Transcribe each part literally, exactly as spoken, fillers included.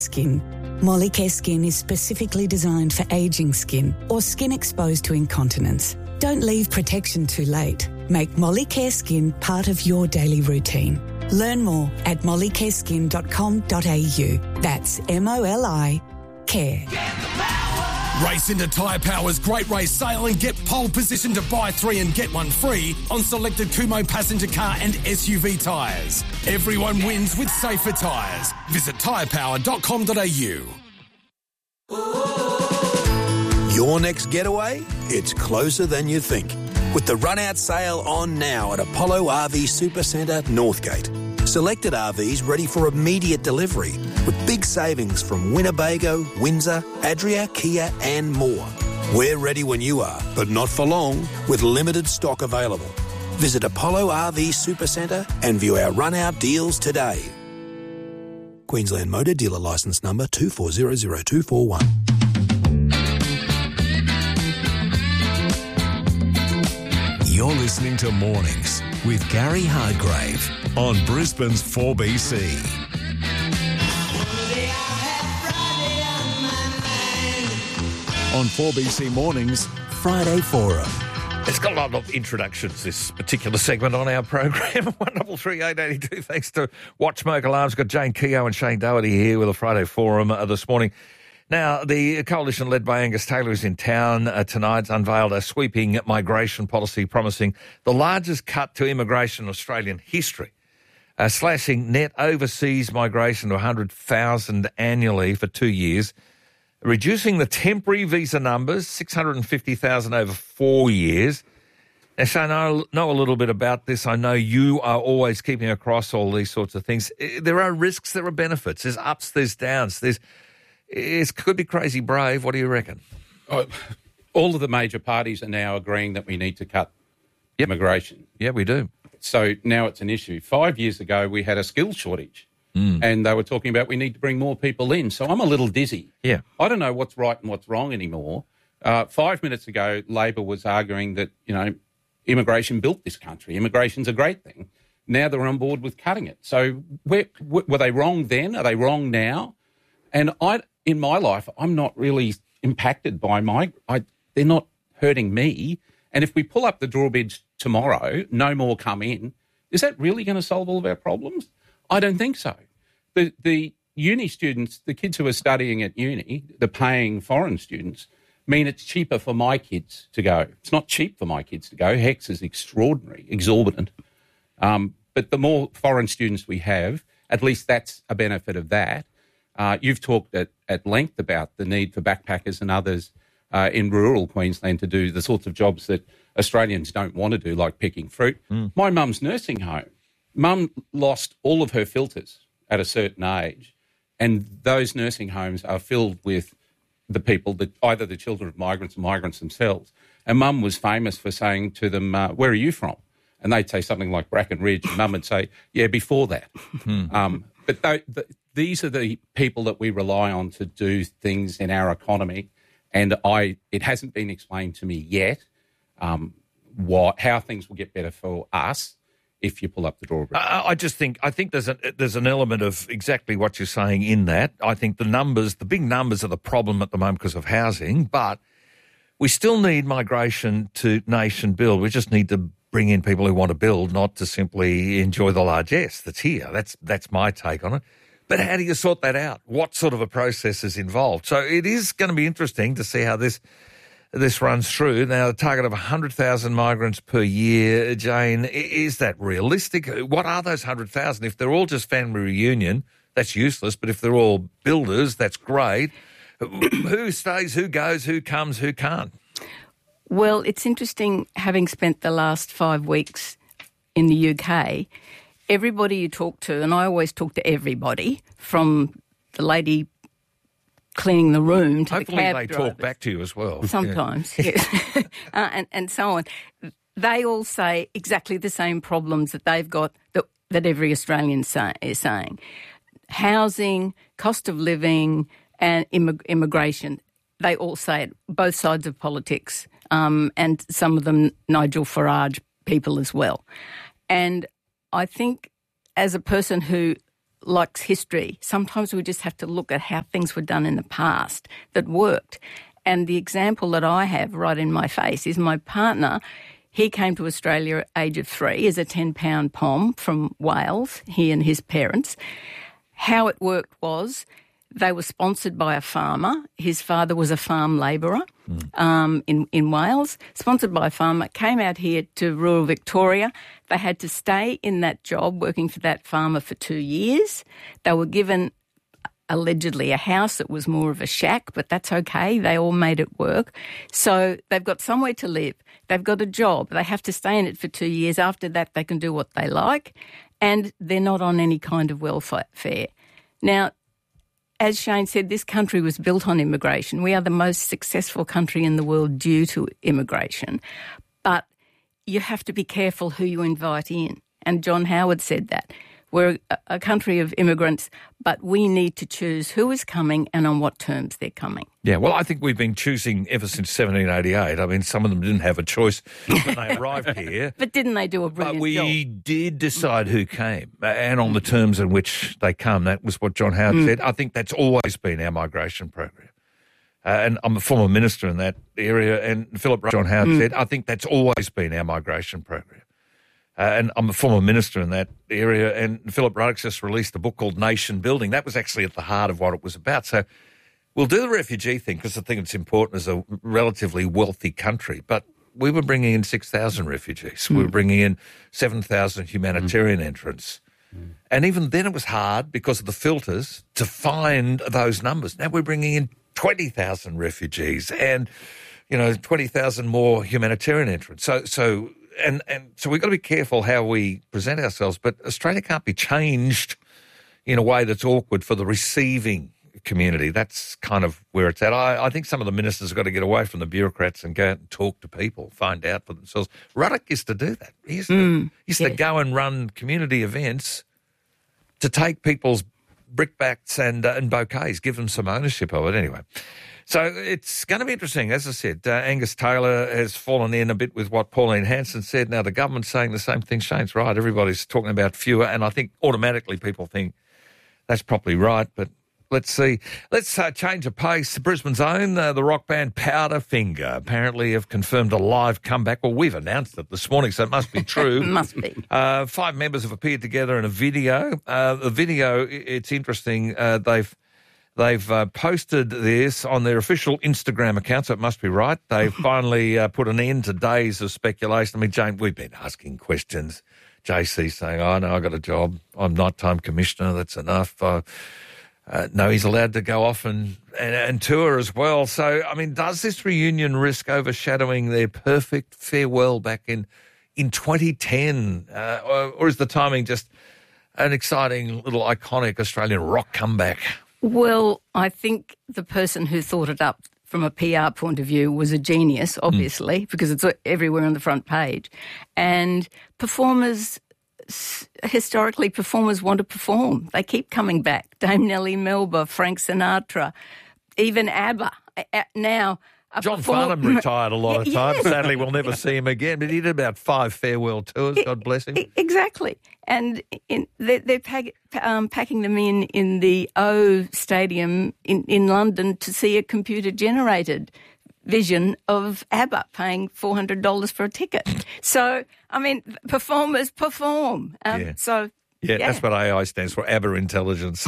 Skin. Molicare Skin is specifically designed for ageing skin or skin exposed to incontinence. Don't leave protection too late. Make Molicare Skin part of your daily routine. Learn more at molicare skin dot com dot a u. That's M O L I care. Race into Tyre Power's Great Race Sale and get pole position to buy three and get one free on selected Kumho passenger car and S U V tyres. Everyone wins with safer tyres. Visit tyre power dot com dot a u. Your next getaway? It's closer than you think. With the run-out sale on now at Apollo R V Supercentre, Northgate. Selected R Vs ready for immediate delivery with big savings from Winnebago, Windsor, Adria, Kia and more. We're ready when you are, but not for long, with limited stock available. Visit Apollo R V Supercentre and view our run-out deals today. Queensland Motor Dealer Licence Number two four zero zero two four one. You're listening to Mornings with Gary Hardgrave on Brisbane's four B C. On four B C Mornings, Friday Forum. It's got a lot of introductions, this particular segment on our program. one double three eight eight two. Thanks to Watch Smoke Alarms. Got Jane Keogh and Shane Doherty here with a Friday Forum uh, this morning. Now, the coalition led by Angus Taylor is in town uh, tonight, unveiled a sweeping migration policy promising the largest cut to immigration in Australian history, uh, slashing net overseas migration to one hundred thousand annually for two years, reducing the temporary visa numbers, six hundred fifty thousand over four years. Now, Shane, I know a little bit about this. I know you are always keeping across all these sorts of things. There are risks, there are benefits. There's ups, there's downs, there's It could be crazy brave. What do you reckon? Oh, all of the major parties are now agreeing that we need to cut yep. immigration. Yeah, we do. So now it's an issue. Five years ago, we had a skills shortage, mm. and they were talking about we need to bring more people in. So I'm a little dizzy. Yeah. I don't know what's right and what's wrong anymore. Uh, five minutes ago, Labor was arguing that, you know, immigration built this country. Immigration's a great thing. Now they're on board with cutting it. So where, were they wrong then? Are they wrong now? And I... In my life, I'm not really impacted by my... I, they're not hurting me. And if we pull up the drawbridge tomorrow, no more come in, is that really going to solve all of our problems? I don't think so. The the uni students, the kids who are studying at uni, the paying foreign students, mean it's cheaper for my kids to go. It's not cheap for my kids to go. HECS is extraordinary, exorbitant. Um, but the more foreign students we have, at least that's a benefit of that. Uh, you've talked at, at length about the need for backpackers and others uh, in rural Queensland to do the sorts of jobs that Australians don't want to do, like picking fruit. Mm. My mum's nursing home. Mum lost all of her filters at a certain age, and those nursing homes are filled with the people, that either the children of migrants or migrants themselves. And Mum was famous for saying to them, uh, where are you from? And they'd say something like Bracken Ridge, and Mum would say, yeah, before that. Mm. Um, but th- th- these are the people that we rely on to do things in our economy, and I it hasn't been explained to me yet um, what, how things will get better for us if you pull up the drawbridge. I, I just think I think there's a, there's an element of exactly what you're saying in that. I think the numbers, the big numbers, are the problem at the moment because of housing, but we still need migration to nation build. We just need to bring in people who want to build, not to simply enjoy the largesse that's here. That's that's my take on it. But how do you sort that out? What sort of a process is involved? So it is going to be interesting to see how this this runs through. Now, the target of one hundred thousand migrants per year, Jane, is that realistic? What are those one hundred thousand? If they're all just family reunion, that's useless. But if they're all builders, that's great. Who stays, who goes, who comes, who can't? Well, it's interesting, having spent the last five weeks in the U K, everybody you talk to, and I always talk to everybody, from the lady cleaning the room to Hopefully the cab they drivers. talk back to you as well. Sometimes, yeah. yes. uh, and, and so on. They all say exactly the same problems that they've got that, that every Australian say, is saying. Housing, cost of living and immig- immigration. They all say it, both sides of politics, um, and some of them Nigel Farage people as well. And I think as a person who likes history. Sometimes we just have to look at how things were done in the past that worked. And the example that I have right in my face is my partner. He came to Australia at the age of three as a ten-pound pom from Wales, he and his parents. How it worked was they were sponsored by a farmer. His father was a farm labourer mm. um, in, in Wales, sponsored by a farmer, came out here to rural Victoria. They had to stay in that job working for that farmer for two years. They were given allegedly a house that was more of a shack, but that's okay. They all made it work. So they've got somewhere to live. They've got a job. They have to stay in it for two years. After that, they can do what they like, and they're not on any kind of welfare. Now, as Shane said, this country was built on immigration. We are the most successful country in the world due to immigration. But you have to be careful who you invite in. And John Howard said that. We're a country of immigrants, but we need to choose who is coming and on what terms they're coming. Yeah, well, I think we've been choosing ever since seventeen eighty-eight. I mean, some of them didn't have a choice when they arrived here. But didn't they do a brilliant job? But we job? did decide who came and on the terms in which they come. That was what John Howard mm. said. I think that's always been our migration program. Uh, and I'm a former minister in that area, and Philip John Howard mm. said, I think that's always been our migration program. Uh, and I'm a former minister in that area, and Philip Ruddock just released a book called Nation Building. That was actually at the heart of what it was about. So we'll do the refugee thing because I think it's important as a relatively wealthy country. But we were bringing in six thousand refugees. Mm. We were bringing in seven thousand humanitarian mm. entrants. Mm. And even then it was hard because of the filters to find those numbers. Now we're bringing in twenty thousand refugees and, you know, twenty thousand more humanitarian entrants. So, so, And, and so we've got to be careful how we present ourselves, but Australia can't be changed in a way that's awkward for the receiving community. That's kind of where it's at. I, I think some of the ministers have got to get away from the bureaucrats and go out and talk to people, find out for themselves. Ruddock used to do that. He used, to, mm, he used yeah. to go and run community events to take people's brickbats and, uh, and bouquets, give them some ownership of it anyway. So it's going to be interesting. As I said, uh, Angus Taylor has fallen in a bit with what Pauline Hanson said. Now the government's saying the same thing. Shane's right. Everybody's talking about fewer, and I think automatically people think that's probably right. But let's see. Let's uh, change of pace. Brisbane's own, uh, the rock band Powderfinger, apparently have confirmed a live comeback. Well, we've announced it this morning, so it must be true. Must be. Uh, five members have appeared together in a video. Uh, the video, it's interesting. Uh, they've They've uh, posted this on their official Instagram account, so it must be right. They've finally uh, put an end to days of speculation. I mean, Jane, we've been asking questions. J C saying, oh, no, I got a job. I'm nighttime commissioner. That's enough. Uh, uh, no, he's allowed to go off and, and, and tour as well. So, I mean, does this reunion risk overshadowing their perfect farewell back in, in twenty ten? Uh, or, or is the timing just an exciting little iconic Australian rock comeback? Well, I think the person who thought it up from a P R point of view was a genius, obviously, mm. because it's everywhere on the front page. And performers, historically, performers want to perform. They keep coming back. Dame Nellie Melba, Frank Sinatra, even ABBA. Now, John perform- Farnham retired a lot of yeah, times. yeah. Sadly, we'll never see him again. But he did about five farewell tours, God bless him. Exactly. And in, they're, they're pack, um, packing them in in the O Stadium in, in London to see a computer-generated vision of ABBA paying four hundred dollars for a ticket. So, I mean, performers perform. Um, yeah. So... Yeah, yeah, that's what A I stands for, ABBA Intelligence.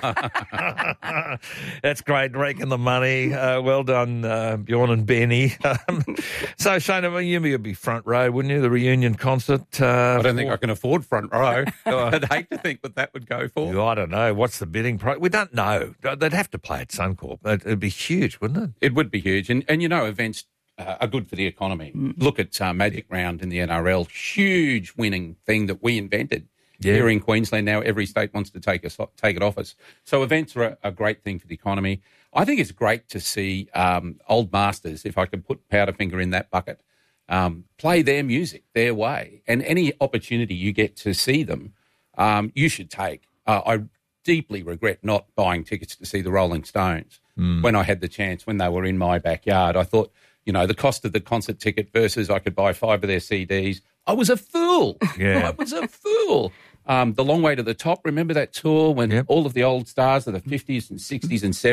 That's great, raking the money. Uh, well done, uh, Bjorn and Benny. Um, so, Shane, I mean, you'd be front row, wouldn't you, the reunion concert? Uh, I don't think I can afford front row. I'd hate to think what that would go for. I don't know. What's the bidding price? We don't know. They'd have to play at Suncorp. It'd be huge, wouldn't it? It would be huge. And, and you know, events uh, are good for the economy. Mm. Look at uh, Magic Round in the N R L. Huge winning thing that we invented. Yeah. Here in Queensland now, every state wants to take us take it off us. So events are a, a great thing for the economy. I think it's great to see um, old masters, if I could put Powderfinger in that bucket, um, play their music their way. And any opportunity you get to see them, um, you should take. Uh, I deeply regret not buying tickets to see the Rolling Stones mm. when I had the chance, when they were in my backyard. I thought, you know, the cost of the concert ticket versus I could buy five of their C Ds. I was a fool. Yeah. I was a fool. Um, the Long Way to the Top, remember that tour when Yep. all of the old stars of the fifties and sixties and seventies